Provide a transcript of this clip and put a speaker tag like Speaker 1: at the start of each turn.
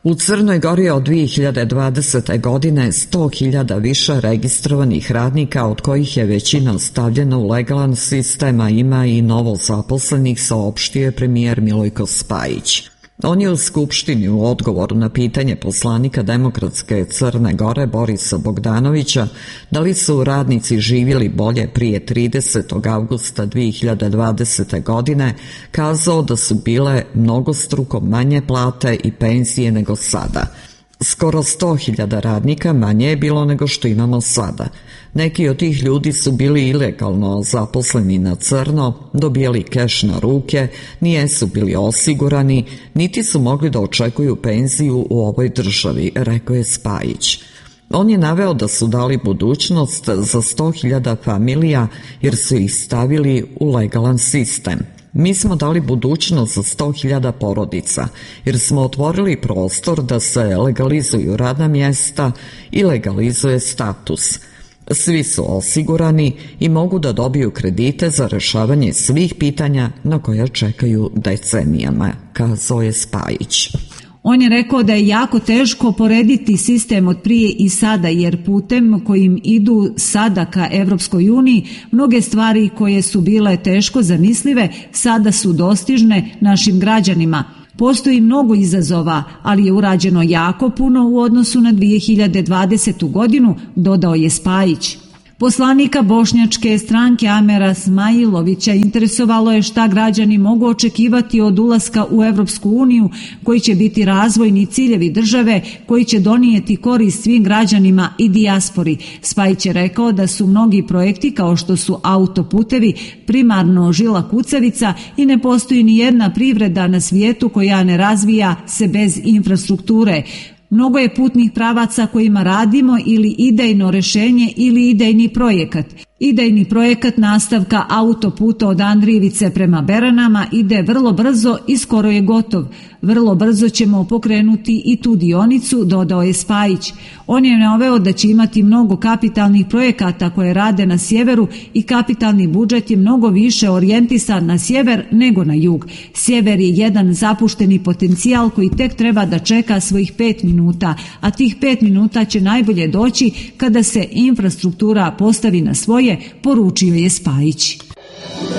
Speaker 1: U Crnoj Gori od 2020. godine 100.000 više registrovanih radnika, od kojih je većina stavljena u legalan sistem, a ima i novo zaposlenih, saopštio je premijer Milojko Spajić. On je u Skupštini u odgovoru na pitanje poslanika Demokratske Crne Gore Borisa Bogdanovića da li su radnici živjeli bolje prije 30. avgusta 2020. godine kazao da su bile mnogostruko manje plate i penzije nego sada. Skoro 100.000 radnika manje je bilo nego što imamo sada. Neki od tih ljudi su bili ilegalno zaposleni na crno, dobijali keš na ruke, nijesu bili osigurani, niti su mogli da očekuju penziju u ovoj državi, rekao je Spajić. On je naveo da su dali budućnost za 100.000 familija jer su ih stavili u legalan sistem. Mi smo dali budućnost za 100.000 porodica jer smo otvorili prostor da se legalizuju radna mjesta i legalizuje status. Svi su osigurani i mogu da dobiju kredite za rešavanje svih pitanja na koja čekaju decenijama, kazao je Spajić.
Speaker 2: On je rekao da je jako teško porediti sistem od prije i sada, jer putem kojim idu sada ka Evropskoj uniji, mnoge stvari koje su bile teško zamislive sada su dostižne našim građanima. Postoji mnogo izazova, ali je urađeno jako puno u odnosu na 2020. godinu, dodao je Spajić. Poslanika bošnjačke stranke Amera Smailovića interesovalo je šta građani mogu očekivati od ulaska u Evropsku uniju, koji će biti razvojni ciljevi države, koji će donijeti korist svim građanima i dijaspori. Spajić je rekao da su mnogi projekti kao što su autoputevi primarno žila kucavica i ne postoji ni jedna privreda na svijetu koja ne razvija se bez infrastrukture. Mnogo je putnih pravaca kojima radimo ili idejno rešenje ili idejni projekat. Idejni projekat nastavka autoputa od Andrijevice prema Beranama ide vrlo brzo i skoro je gotov. Vrlo brzo ćemo pokrenuti i tu dionicu, dodao je Spajić. On je naveo da će imati mnogo kapitalnih projekata koje rade na sjeveru i kapitalni budžet je mnogo više orijentisan na sjever nego na jug. Sjever je jedan zapušteni potencijal koji tek treba da čeka svojih 5 minuta, a tih 5 minuta će najbolje doći kada se infrastruktura postavi na svoje, poručio je Spajić.